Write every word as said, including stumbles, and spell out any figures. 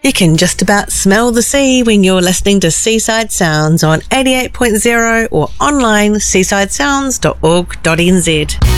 You can just about smell the sea when you're listening to Seaside Sounds on eighty-eight point zero or online seaside sounds dot org dot n z.